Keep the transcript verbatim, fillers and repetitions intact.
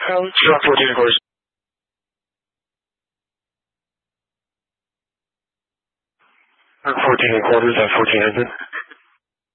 Shot fourteen of course. fourteen and quarters at fourteen hundred.